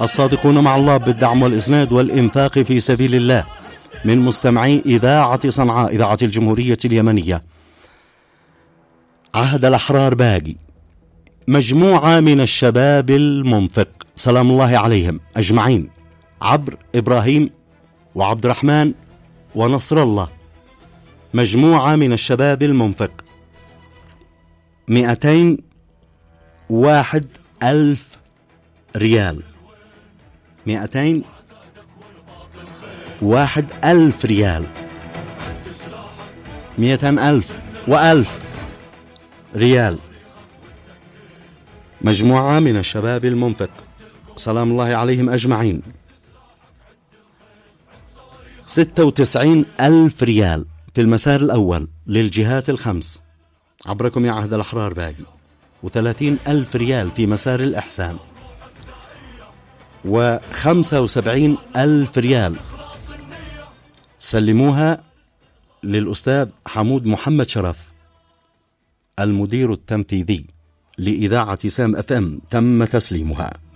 الصادقون مع الله بالدعم والإسناد والإنفاق في سبيل الله من مستمعي إذاعة صنعاء إذاعة الجمهورية اليمنية. عهد الأحرار باقي، مجموعة من الشباب المنفق سلام الله عليهم أجمعين عبر إبراهيم وعبد الرحمن ونصر الله، مجموعة من الشباب المنفق 201,000 ريال، 201,000 ريال، 200,000 و1000 ريال. مجموعة من الشباب المنفق سلام الله عليهم أجمعين 96,000 ريال في المسار الأول للجهات الخمس عبركم يا عهد الأحرار باقي، و30,000 ريال في مسار الإحسان، و75,000 ريال سلموها للأستاذ حمود محمد شرف المدير التنفيذي لإذاعة سام FM، تم تسليمها.